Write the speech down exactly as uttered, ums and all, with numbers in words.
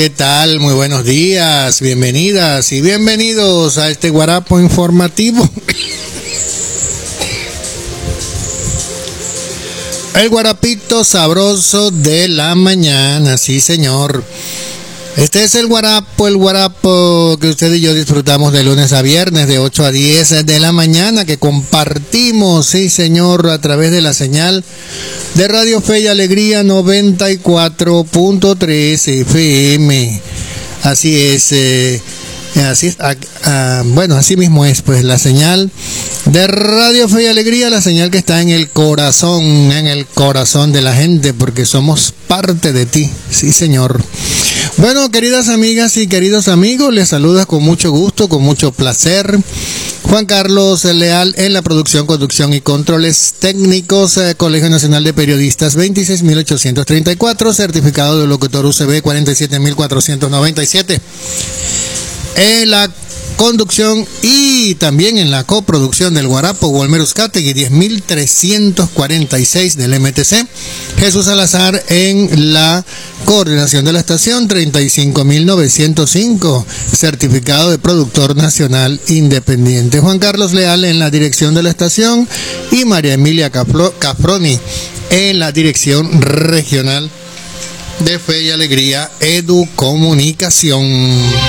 ¿Qué tal? Muy buenos días, bienvenidas y bienvenidos a este guarapo informativo. El guarapito sabroso de la mañana, sí señor. Este es el guarapo, el guarapo que usted y yo disfrutamos de lunes a viernes de ocho a diez de la mañana, que compartimos, sí señor, a través de la señal de Radio Fe y Alegría noventa y cuatro punto tres F M. Así es, eh, así es, ah, ah, bueno, así mismo es, pues la señal de Radio Fe y Alegría, la señal que está en el corazón, en el corazón de la gente, porque somos parte de ti, sí señor. Bueno, queridas amigas y queridos amigos, les saluda con mucho gusto, con mucho placer Juan Carlos Leal en la producción, conducción y controles técnicos, eh, Colegio Nacional de Periodistas veintiséis mil ochocientos treinta y cuatro, certificado de locutor U C B cuarenta y siete mil cuatrocientos noventa y siete. En la conducción y también en la coproducción del Guarapo Gualmeruscategui diez mil trescientos cuarenta y seis del M T C, Jesús Salazar en la coordinación de la estación treinta y cinco mil novecientos cinco, certificado de productor nacional independiente, Juan Carlos Leal en la dirección de la estación y María Emilia Cafroni en la dirección regional de Fe y Alegría Educomunicación.